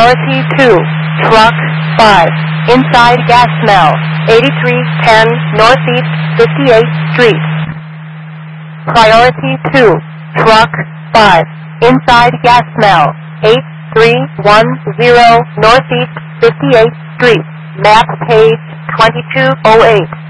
Priority 2, Truck 5, Inside Gas Smell, 8310 Northeast 58th Street. Priority 2, Truck 5, Inside Gas Smell, 8310 Northeast 58th Street. Map page 2208.